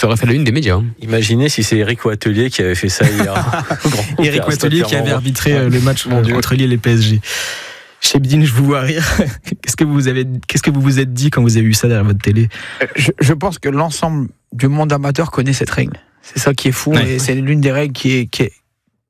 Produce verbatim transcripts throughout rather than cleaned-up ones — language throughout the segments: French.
ça aurait fait la une des médias. Hein. Imaginez si c'est Eric Watelier qui avait fait ça hier. Eric Watelier qui avait arbitré ouais. le match euh, entre Lille et P S G. Chebdine, je vous vois rire. Qu'est-ce que vous avez, qu'est-ce que vous vous êtes dit quand vous avez vu ça derrière votre télé ? je, je pense que l'ensemble du monde amateur connaît cette règle. C'est ça qui est fou ouais. et c'est l'une des règles qui est, qui est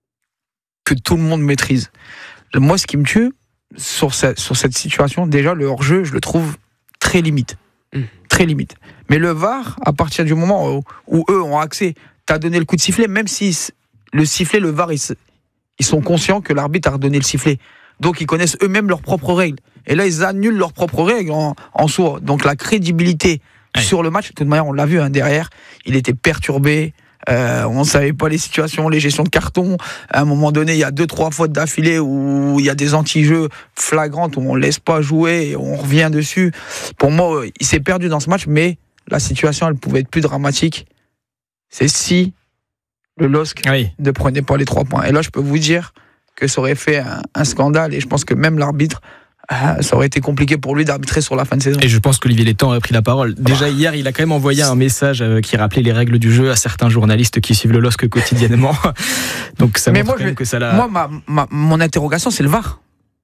que tout le monde maîtrise. Moi, ce qui me tue sur cette, sur cette situation, déjà le hors-jeu, je le trouve très limite, mmh. très limite. Mais le V A R, à partir du moment où, où eux ont accès, t'as donné le coup de sifflet, même si le sifflet, le V A R, ils, ils sont conscients que l'arbitre a redonné le sifflet. Donc ils connaissent eux-mêmes leurs propres règles. Et là, ils annulent leurs propres règles en, en soi. Donc la crédibilité ouais. sur le match, de toute manière, on l'a vu hein, derrière, il était perturbé. Euh, on ne savait pas les situations, les gestions de carton. À un moment donné, il y a deux, trois fautes d'affilée où il y a des anti-jeux flagrantes où on ne laisse pas jouer et on revient dessus. Pour moi, il s'est perdu dans ce match, mais la situation, elle pouvait être plus dramatique. C'est si le L O S C oui. ne prenait pas les trois points. Et là, je peux vous dire que ça aurait fait un, un scandale et je pense que même l'arbitre, euh, ça aurait été compliqué pour lui d'arbitrer sur la fin de saison. Et je pense qu'Olivier Létang aurait pris la parole. Déjà hier, il a quand même envoyé un message euh, qui rappelait les règles du jeu à certains journalistes qui suivent le L O S C quotidiennement. Donc ça montre moi, quand même je, que ça l'a... Moi, ma, ma, mon interrogation, c'est le V A R.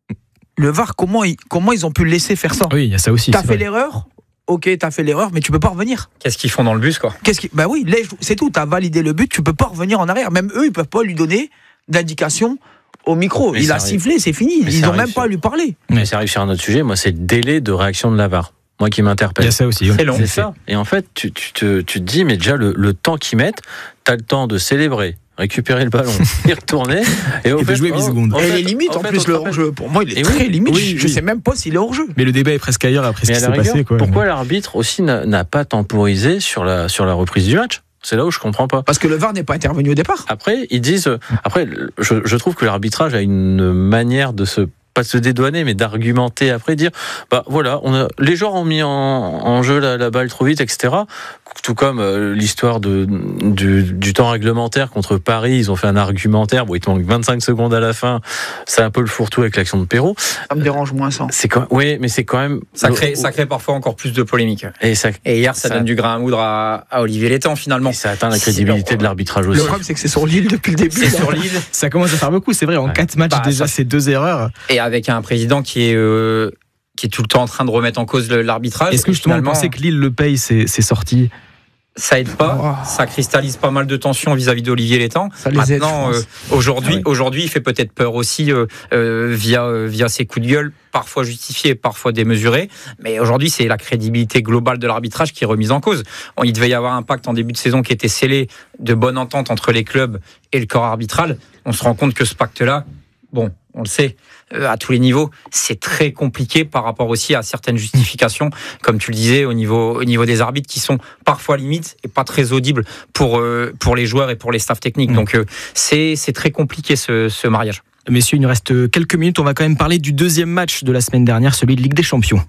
Le V A R, comment ils, comment ils ont pu laisser faire ça ? Oui, il y a ça aussi. T'as fait vrai. l'erreur ? Ok, t'as fait l'erreur, mais tu peux pas revenir. Qu'est-ce qu'ils font dans le bus, quoi ? Qu'est-ce qui... Bah oui, les, c'est tout. T'as validé le but, tu peux pas revenir en arrière. Même eux, ils peuvent pas lui donner d'indication au micro. Mais il a arrive. sifflé, c'est fini. Mais Ils n'ont même sur... pas à lui parler. Mais ça arrive sur un autre sujet. Moi, c'est le délai de réaction de la V A R. Moi qui m'interpelle. Il y a ça aussi. C'est long. C'est ça. Et en fait, tu, tu, te, tu te dis, mais déjà, le, le temps qu'ils mettent, t'as le temps de célébrer, récupérer le ballon, y retourner et, au et fait, de jouer huit secondes. Et les limites en, en fait, plus le hors-jeu. Pour moi, il est et très oui, limite. Oui, je oui. sais même pas s'il est hors-jeu. Mais le débat est presque ailleurs après mais ce qui s'est rigueur, passé. Quoi. Pourquoi l'arbitre aussi n'a, n'a pas temporisé sur la, sur la reprise du match ? C'est là où je comprends pas. Parce que le V A R n'est pas intervenu au départ. Après, ils disent. Après, je, je trouve que l'arbitrage a une manière de se pas de se dédouaner, mais d'argumenter après, dire bah voilà, on a, les joueurs ont mis en, en jeu la, la balle trop vite, et cetera. Tout comme euh, l'histoire de, du, du temps réglementaire contre Paris, ils ont fait un argumentaire, bon, il te manque vingt-cinq secondes à la fin, c'est un peu le fourre-tout avec l'action de Perrault. Ça me dérange moins ça. C'est quand, oui, mais c'est quand même... Ça crée, ça crée parfois encore plus de polémiques. Et, ça, et hier, ça, ça donne du grain à moudre à, à Olivier Létang, finalement. Et ça atteint la crédibilité c'est de l'arbitrage aussi. Le problème, c'est que c'est sur Lille depuis le début. C'est sur Lille. Ça commence à faire beaucoup, c'est vrai, en ouais. quatre matchs bah, déjà, ça... c'est deux erreurs. Et avec un président qui est... Euh, qui est tout le temps en train de remettre en cause l'arbitrage. Est-ce que justement, vous pensez que Lille le paye, c'est, c'est sorti ? Ça aide pas, oh. ça cristallise pas mal de tensions vis-à-vis d'Olivier Létang. Ça les Maintenant, aide, euh, aujourd'hui, ah oui. aujourd'hui, il fait peut-être peur aussi euh, euh, via euh, via ses coups de gueule, parfois justifiés, parfois démesurés. Mais aujourd'hui, c'est la crédibilité globale de l'arbitrage qui est remise en cause. Bon, il devait y avoir un pacte en début de saison qui était scellé de bonne entente entre les clubs et le corps arbitral. On se rend compte que ce pacte-là, bon, on le sait, euh, à tous les niveaux, c'est très compliqué par rapport aussi à certaines justifications, comme tu le disais, au niveau, au niveau des arbitres qui sont parfois limites et pas très audibles pour, euh, pour les joueurs et pour les staffs techniques. Mmh. Donc euh, c'est, c'est très compliqué ce, ce mariage. Messieurs, il nous reste quelques minutes. On va quand même parler du deuxième match de la semaine dernière, celui de Ligue des Champions.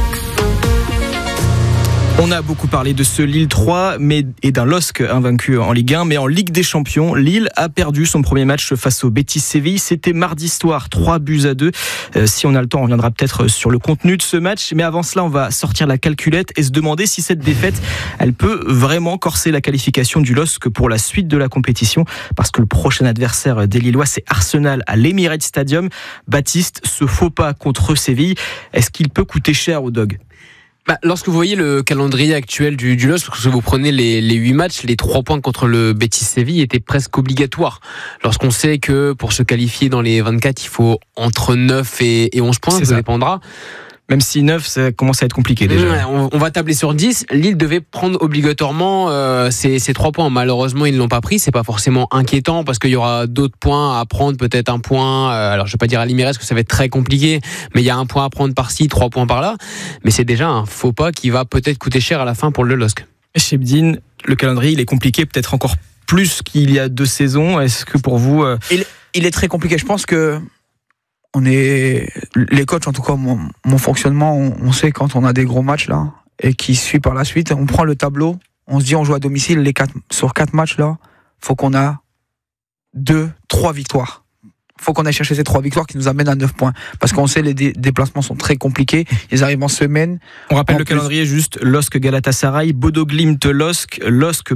On a beaucoup parlé de ce Lille trois mais, et d'un L O S C invaincu en Ligue un, mais en Ligue des Champions, Lille a perdu son premier match face au Betis Séville. C'était mardi soir, trois buts à deux. Euh, si on a le temps, on reviendra peut-être sur le contenu de ce match. Mais avant cela, on va sortir la calculette et se demander si cette défaite, elle peut vraiment corser la qualification du L O S C pour la suite de la compétition. Parce que le prochain adversaire des Lillois, c'est Arsenal à l'Emirates Stadium. Baptiste, ce faux pas contre Séville, est-ce qu'il peut coûter cher aux Dogs ? Bah, lorsque vous voyez le calendrier actuel du, du L O S C, parce que vous prenez les, les huit matchs, les trois points contre le Betis Séville étaient presque obligatoires. Lorsqu'on sait que pour se qualifier dans les vingt-quatre, il faut entre neuf et, et onze points, ça dépendra. Même si neuf, ça commence à être compliqué déjà. Ouais, on, on va tabler sur dix. Lille devait prendre obligatoirement euh, ces, ces trois points. Malheureusement, ils ne l'ont pas pris. C'est pas forcément inquiétant parce qu'il y aura d'autres points à prendre. Peut-être un point. Euh, alors, je vais pas dire à l'Emirates parce que ça va être très compliqué. Mais il y a un point à prendre par-ci, trois points par-là. Mais c'est déjà un faux pas qui va peut-être coûter cher à la fin pour le L O S C. Chebdine, le calendrier, il est compliqué, peut-être encore plus qu'il y a deux saisons. Est-ce que pour vous... Euh... Il, il est très compliqué. Je pense que on est les coachs, en tout cas mon, mon fonctionnement, on, on sait quand on a des gros matchs là et qui suit par la suite, on prend le tableau, on se dit on joue à domicile, les quatre, sur quatre matchs là, faut qu'on a deux, trois victoires. Faut qu'on aille chercher ces trois victoires qui nous amènent à neuf points. Parce qu'on sait les dé- déplacements sont très compliqués. Ils arrivent en semaine. On rappelle en le plus... calendrier juste, L O S C Galatasaray, Bodo Glimt L O S C, L O S C